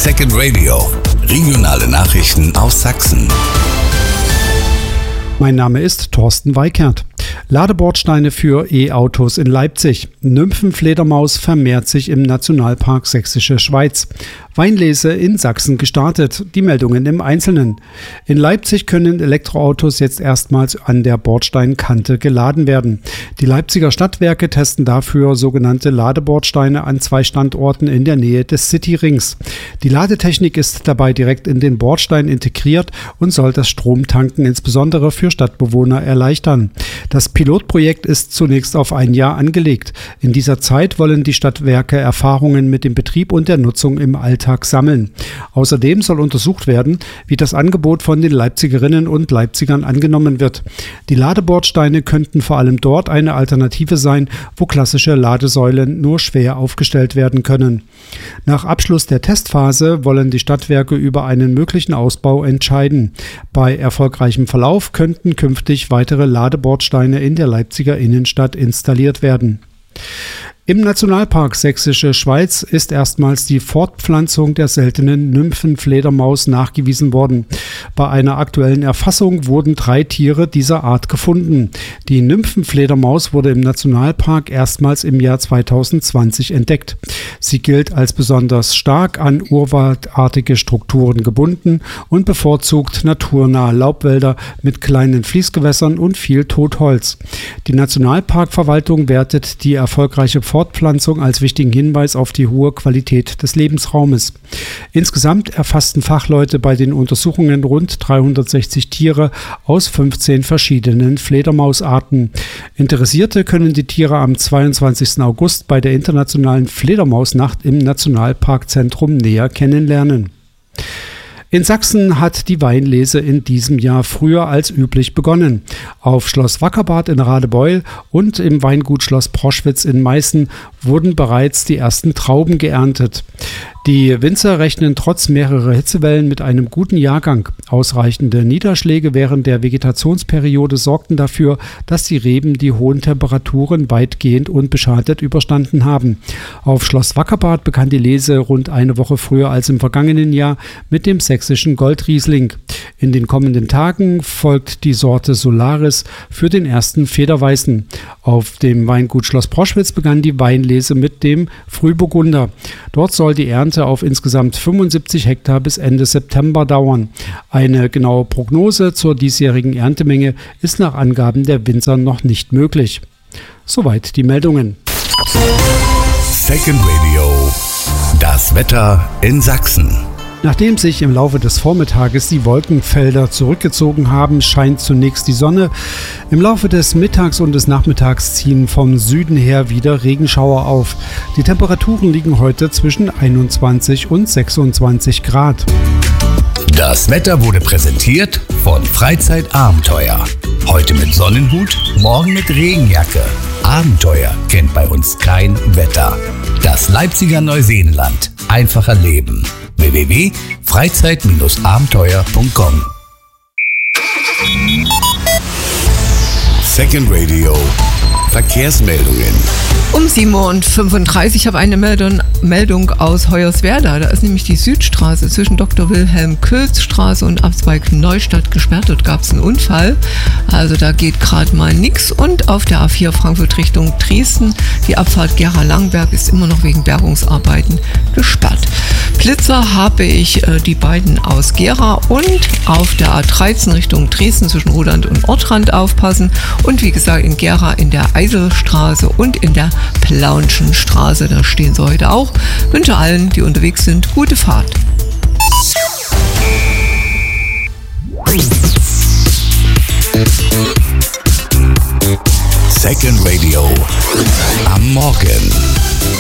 Second Radio. Regionale Nachrichten aus Sachsen. Mein Name ist Thorsten Weikert. Ladebordsteine für E-Autos in Leipzig. Nymphenfledermaus vermehrt sich im Nationalpark Sächsische Schweiz. Weinlese in Sachsen gestartet. Die Meldungen im Einzelnen. In Leipzig können Elektroautos jetzt erstmals an der Bordsteinkante geladen werden. Die Leipziger Stadtwerke testen dafür sogenannte Ladebordsteine an 2 Standorten in der Nähe des Cityrings. Die Ladetechnik ist dabei direkt in den Bordstein integriert und soll das Stromtanken insbesondere für Stadtbewohner erleichtern. Das Pilotprojekt ist zunächst auf 1 Jahr angelegt. In dieser Zeit wollen die Stadtwerke Erfahrungen mit dem Betrieb und der Nutzung im Alltag sammeln. Außerdem soll untersucht werden, wie das Angebot von den Leipzigerinnen und Leipzigern angenommen wird. Die Ladebordsteine könnten vor allem dort eine Alternative sein, wo klassische Ladesäulen nur schwer aufgestellt werden können. Nach Abschluss der Testphase wollen die Stadtwerke über einen möglichen Ausbau entscheiden. Bei erfolgreichem Verlauf könnten künftig weitere Ladebordsteine in der Leipziger Innenstadt installiert werden. Im Nationalpark Sächsische Schweiz ist erstmals die Fortpflanzung der seltenen Nymphenfledermaus nachgewiesen worden. Bei einer aktuellen Erfassung wurden 3 Tiere dieser Art gefunden. Die Nymphenfledermaus wurde im Nationalpark erstmals im Jahr 2020 entdeckt. Sie gilt als besonders stark an urwaldartige Strukturen gebunden und bevorzugt naturnahe Laubwälder mit kleinen Fließgewässern und viel Totholz. Die Nationalparkverwaltung wertet die erfolgreiche Fortpflanzung als wichtigen Hinweis auf die hohe Qualität des Lebensraumes. Insgesamt erfassten Fachleute bei den Untersuchungen rund 360 Tiere aus 15 verschiedenen Fledermausarten. Interessierte können die Tiere am 22. August bei der internationalen Fledermausnacht im Nationalparkzentrum näher kennenlernen. In Sachsen hat die Weinlese in diesem Jahr früher als üblich begonnen. Auf Schloss Wackerbarth in Radebeul und im Weingut Schloss Proschwitz in Meißen wurden bereits die ersten Trauben geerntet. Die Winzer rechnen trotz mehrerer Hitzewellen mit einem guten Jahrgang. Ausreichende Niederschläge während der Vegetationsperiode sorgten dafür, dass die Reben die hohen Temperaturen weitgehend unbeschadet überstanden haben. Auf Schloss Wackerbarth begann die Lese rund eine Woche früher als im vergangenen Jahr mit dem sächsischen Goldriesling. In den kommenden Tagen folgt die Sorte Solaris für den ersten Federweißen. Auf dem Weingut Schloss Proschwitz begann die Weinlese mit dem Frühburgunder. Dort soll die Ernte auf insgesamt 75 Hektar bis Ende September dauern. Eine genaue Prognose zur diesjährigen Erntemenge ist nach Angaben der Winzer noch nicht möglich. Soweit die Meldungen. Second Radio. Das Wetter in Sachsen. Nachdem sich im Laufe des Vormittages die Wolkenfelder zurückgezogen haben, scheint zunächst die Sonne. Im Laufe des Mittags und des Nachmittags ziehen vom Süden her wieder Regenschauer auf. Die Temperaturen liegen heute zwischen 21 und 26 Grad. Das Wetter wurde präsentiert von Freizeitabenteuer. Heute mit Sonnenhut, morgen mit Regenjacke. Abenteuer kennt bei uns kein Wetter. Das Leipziger Neuseenland. Einfacher Leben. www.freizeit-abenteuer.com. Second Radio. Verkehrsmeldungen. Um 7:35 Uhr habe eine Meldung aus Hoyerswerda. Da ist nämlich die Südstraße zwischen Dr. Wilhelm Külz Straße und Abzweig Neustadt gesperrt. Dort gab es einen Unfall. Also da geht gerade mal nichts. Und auf der A4 Frankfurt Richtung Dresden, die Abfahrt Gera-Langberg ist immer noch wegen Bergungsarbeiten gesperrt. Blitzer habe ich die beiden aus Gera und auf der A13 Richtung Dresden zwischen Rudand und Ortrand aufpassen. Und wie gesagt in Gera in der Eiselstraße und in der Plaunschen Straße, da stehen sie heute auch. Wünsche allen, die unterwegs sind, gute Fahrt. Second Radio am Morgen.